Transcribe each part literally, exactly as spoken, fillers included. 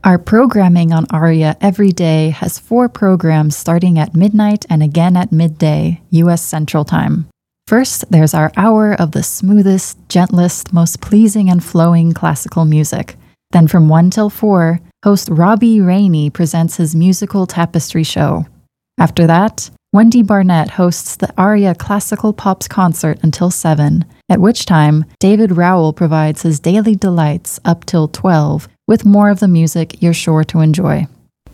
Our programming on Aria every day has four programs starting at midnight and again at midday, U S Central Time. First, there's our hour of the smoothest, gentlest, most pleasing and flowing classical music. Then from one till four, host Robbie Rainey presents his musical tapestry show. After that, Wendy Barnett hosts the Aria Classical Pops concert until seven, at which time David Rowell provides his daily delights up till twelve, with more of the music you're sure to enjoy.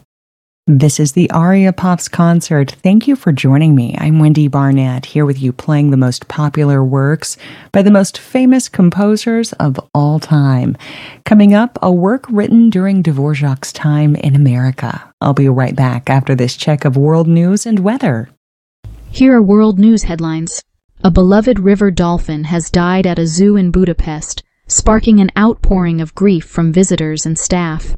This is the Aria Pops concert. Thank you for joining me. I'm Wendy Barnett, here with you playing the most popular works by the most famous composers of all time. Coming up, a work written during Dvorak's time in America. I'll be right back after this check of world news and weather. Here are world news headlines. A beloved river dolphin has died at a zoo in Budapest, sparking an outpouring of grief from visitors and staff.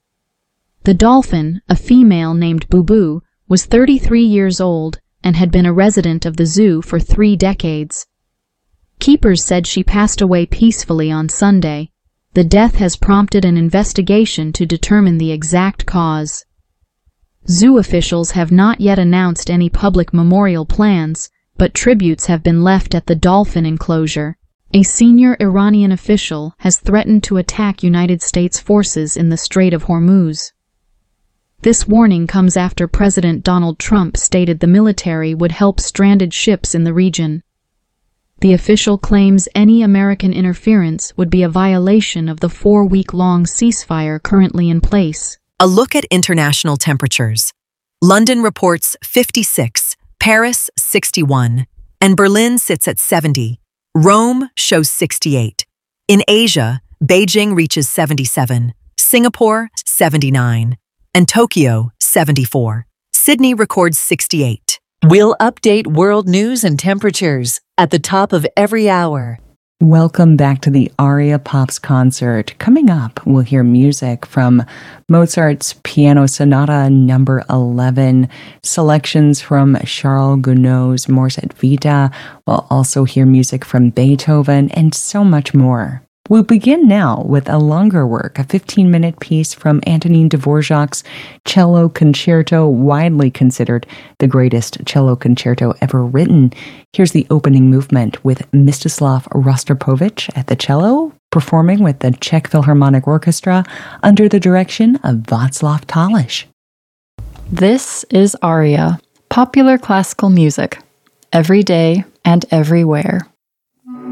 The dolphin, a female named Bubu, was thirty-three years old and had been a resident of the zoo for three decades. Keepers said she passed away peacefully on Sunday. The death has prompted an investigation to determine the exact cause. Zoo officials have not yet announced any public memorial plans, but tributes have been left at the dolphin enclosure. A senior Iranian official has threatened to attack United States forces in the Strait of Hormuz. This warning comes after President Donald Trump stated the military would help stranded ships in the region. The official claims any American interference would be a violation of the four-week-long ceasefire currently in place. A look at international temperatures. London reports fifty-six, Paris sixty-one, and Berlin sits at seventy. Rome shows sixty-eight. In Asia, Beijing reaches seventy-seven, Singapore seventy-nine, and Tokyo seventy-four. Sydney records sixty-eight. We'll update world news and temperatures at the top of every hour. Welcome back to the Aria Pops concert. Coming up, we'll hear music from Mozart's Piano Sonata number eleven, selections from Charles Gounod's Mors et Vita. We'll also hear music from Beethoven and so much more. We'll begin now with a longer work, a fifteen-minute piece from Antonin Dvorak's Cello Concerto, widely considered the greatest cello concerto ever written. Here's the opening movement with Mstislav Rostropovich at the cello, performing with the Czech Philharmonic Orchestra under the direction of Václav Talish. This is Aria, popular classical music, every day and everywhere.